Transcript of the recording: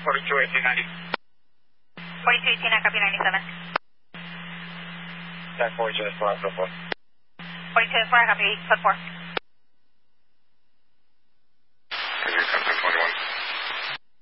421890. 4218, copy 97. That 42 is 4, so 4. 42 is 4, copy 8, foot 4.